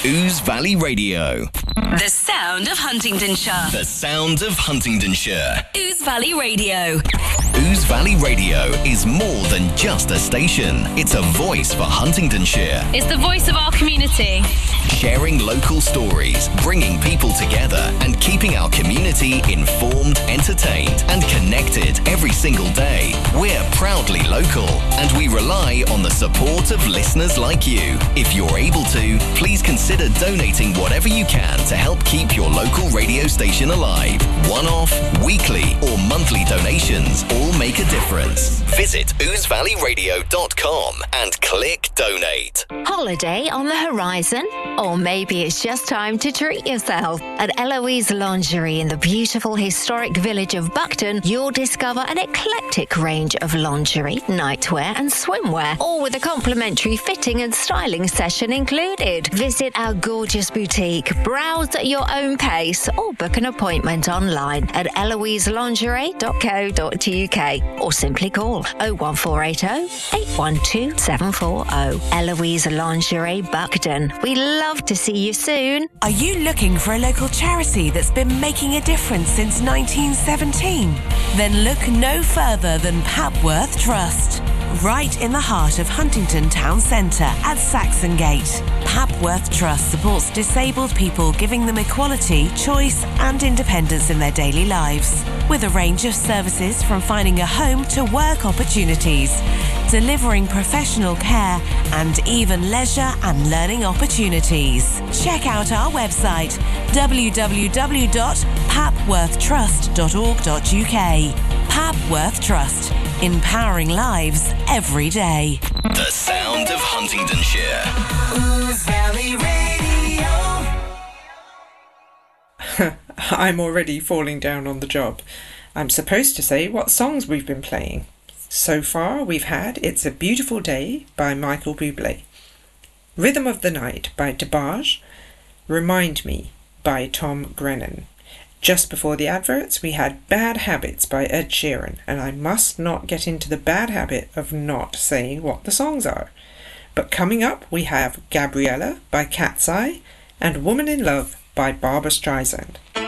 Ouse Valley Radio. The sound of Huntingdonshire. The sound of Huntingdonshire. Ouse Valley Radio. Ouse Valley Radio is more than just a station. It's a voice for Huntingdonshire. It's the voice of our community. Sharing local stories, bringing people together and keeping our community informed, entertained and connected every single day. We're proudly local and we rely on the support of listeners like you. If you're able to, please consider donating whatever you can to help keep your local radio station alive. One-off, weekly or monthly donations all make a difference. Visit ousevalleyradio.com and click donate. Holiday on the horizon? Or maybe it's just time to treat yourself. At Eloise Lingerie in the beautiful historic village of Buckton, you'll discover an eclectic range of lingerie, nightwear and swimwear, all with a complimentary fitting and styling session included. Visit our gorgeous boutique, browse at your own pace or book an appointment online at eloiselingerie.co.uk or simply call 01480 812 740. Eloise Lingerie Buckton. We love to see you soon. Are you looking for a local charity that's been making a difference since 1917? Then look no further than Papworth Trust. Right in the heart of Huntingdon Town Centre at Saxon Gate. Papworth Trust supports disabled people, giving them equality, choice and independence in their daily lives. With a range of services from finding a home to work opportunities, delivering professional care and even leisure and learning opportunities. Check out our website www.papworthtrust.org.uk. Papworth Trust, empowering lives every day. The sound of Huntingdonshire. Ouse Valley Radio. I'm already falling down on the job. I'm supposed to say what songs we've been playing. So far we've had It's a Beautiful Day by Michael Bublé, Rhythm of the Night by DeBarge, Remind Me by Tom Grennan. Just before the adverts we had Bad Habits by Ed Sheeran, and I must not get into the bad habit of not saying what the songs are. But coming up we have Gabriella by Cat's Eye and Woman in Love by Barbra Streisand.